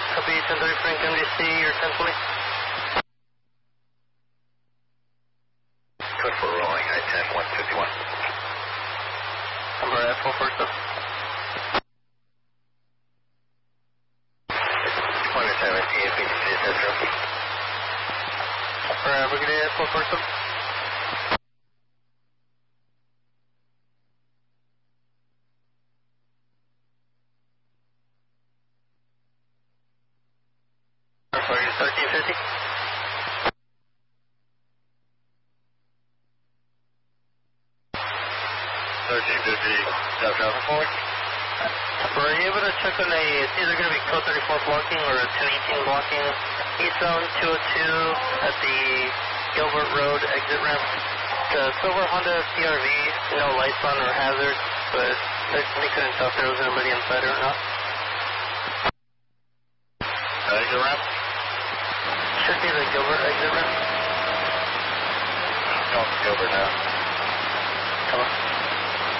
Copy 1030 Frank MDC, you're 1020. 24 rolling, I-10, 151. Number at 447. 2017, PTC, Central. Brigadier 447. Sorry, 1350. 1350, South traffic forward. Were you able to check on it's either going to be code 34 blocking or a 218 blocking eastbound 202 at the Gilbert Road exit ramp? The silver Honda CRV, no lights on or hazard, but they couldn't tell if there was anybody inside or not. Exit ramp? Should be the Gilbert exit ramp. No, Gilbert now. Come on.